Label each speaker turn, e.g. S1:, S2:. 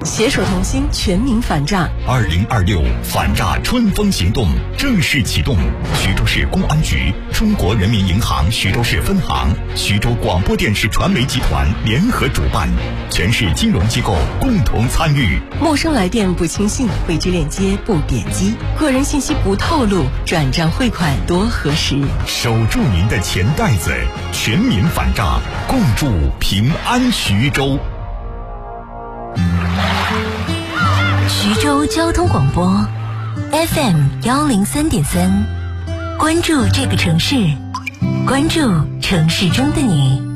S1: 携手同心，全民反诈。
S2: 2026反诈春风行动正式启动，徐州市公安局、中国人民银行徐州市分行、徐州广播电视传媒集团联合主办，全市金融机构共同参与。
S1: 陌生来电不轻信，未知链接不点击，个人信息不透露，转账汇款多核实。
S2: 守住您的钱袋子，全民反诈，共筑平安徐州。
S3: 徐州交通广播 FM103.3，关注这个城市，关注城市中的你。